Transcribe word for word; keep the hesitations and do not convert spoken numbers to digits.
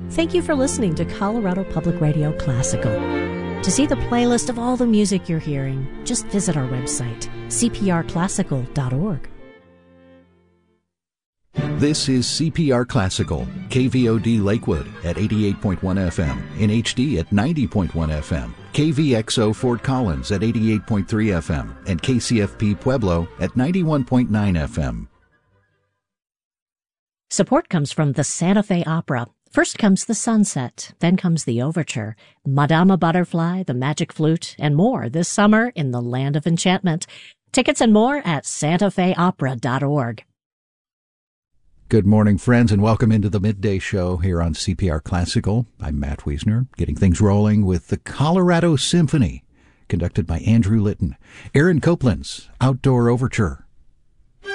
Thank you for listening to Colorado Public Radio Classical. To see the playlist of all the music you're hearing, just visit our website, c p r classical dot org. This is C P R Classical, K V O D Lakewood at eighty-eight point one F M, in H D at ninety point one F M, K V X O Fort Collins at eighty-eight point three F M, and K C F P Pueblo at ninety-one point nine F M. Support comes from the Santa Fe Opera. First comes the Sunset, then comes the Overture, Madama Butterfly, the Magic Flute, and more this summer in the Land of Enchantment. Tickets and more at santa fe opera dot org. Good morning, friends, and welcome into the midday show here on C P R Classical. I'm Matt Wiesner, getting things rolling with the Colorado Symphony, conducted by Andrew Litton, Aaron Copland's Outdoor Overture,